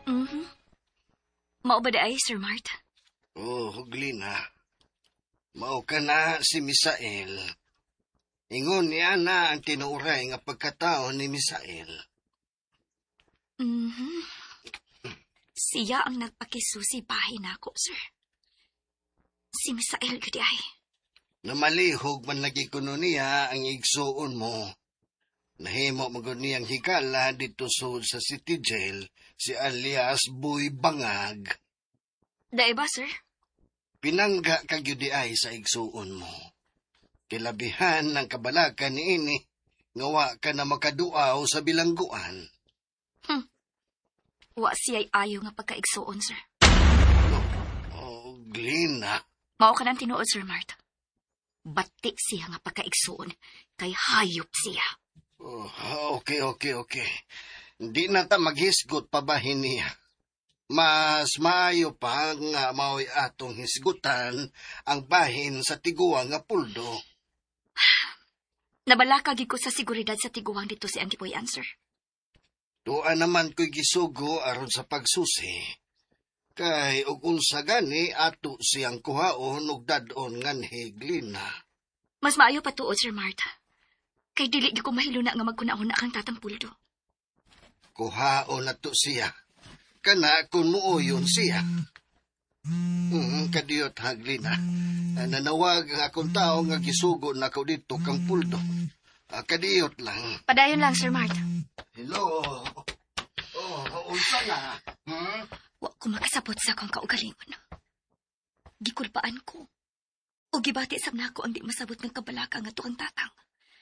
Mhm. Mao ba daay, Sir Mart? Oh, Glina. Mao ka na si Misael. Ingon niya na ang tinuray nga pagkatao ni Misael. Mhm. Siya ang nagpakisusi bahin ako, sir. Si Misael gudi ay. Namalihog man lagi kuno niya ang igsuon mo. Nahimo magod niyang hikala dito sa City Jail si alias Boy Bangag. Daay ba, sir? Pinangga ka gyud ay sa igsuon mo. Kilabihan ng kabalakan niini nga wa ka na makaduaw sa bilangguan. Wa siya'y ayaw nga pagkaigsuon, sir. Oh, Glina. Mao ka nang tinuod, Sir Mart. Batik siya nga pagkaigsuon, kay hayop siya. Oh, okay. Hindi na ta maghisgot pa bahin niya. Mas maayo pa nga mao'y atong hisgutan ang bahin sa tiguang nga puldo. Nabalakag ko sa seguridad sa tiguang dito si Auntie Poy Answer. Tuan naman ko'y gisugo aron sa pagsusi. Kay ug unsa gani ato siyang kuhaon ug dadon nganhi Glina. Mas maayo pa tuod, Sir Marta. Kay dili di ko mahiluna nga magkunaon na kang tatang puldo. Kuhaon nato siya. Kana kung muuyon siya. Kadiyot ha, Glina. Nanawag ang akong tao nga gisugo na ko dito kang puldo. Kadiyot lang. Padayon lang, Sir Marta. Hello. Unsa na? Wa ko makasabot sa akong kaugalingon. Gikulpaan ko. O gibati sab na ako ang di masabot ng kabalaka nga tuang tatang.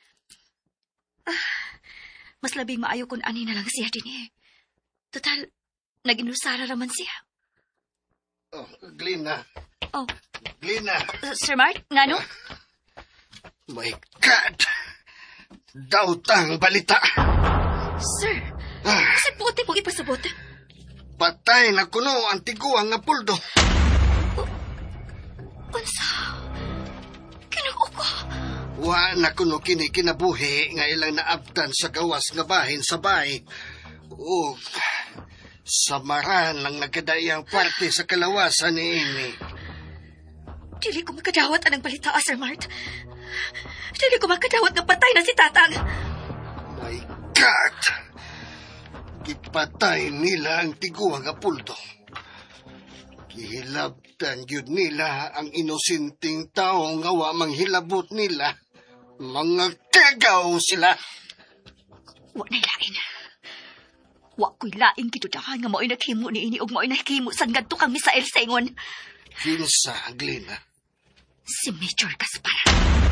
Mas labing maayo kung ani na lang siya din eh. Total, naginusara raman siya. Oh, Glina. Oh. Glina. Sir Mart, ngano? My God! Dautang balita! Sir, kasi puti mong ipasabot. Patay na kuno ang tiguang nga puldo. Unsa? Kinuko ko. Wa na kuno kini kinabuhi nga ilang naabtan sa gawas nga bahin sa bay. O samaran ang nagkadayang parte sa kalawasan ni ini. Dili ko makadawat anang balita, Sir Mart. Dili ko makadawat nga patay na si tatang. My God! Ipatay nila ang tiguang nga puldo. Gihilabtan yun nila ang inosinting tao nga wa manghilabot nila. Mga kagaw sila. Wa na'y lain. Wa ko'y laing kidudahan nga mo'y naghimo ni ini og mo'y naghimo sa ngadto kang Misael sa ingon. Kinsa, Glina? Si Major Gaspar.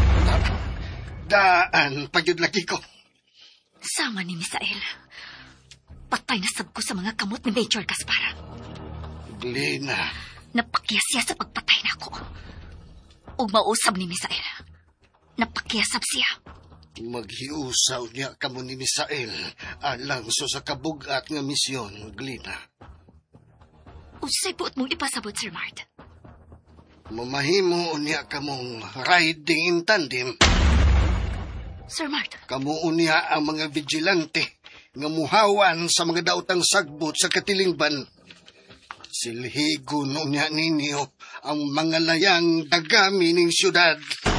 Daan, pagyud laki ko. Sama ni Misael. Patay na sab ko sa mga kamot ni Major Gaspar. Glina. Napakyas siya sa pagpatay na ako. O mausab ni Misael. Napakyasab siya. Maghiusaw niya kamo ni Misael alang sa kabugat nga misyon, Glina. Usay buot mong ipasabot, Sir Mart. Mamahimo niya kamong riding in tandem. Sir Mart. Kamo niya ang mga vigilante nga muhawan sa mga daotang sagbot sa katilingban. Silhigon niya ninyo ang mga layang dagami ning syudad.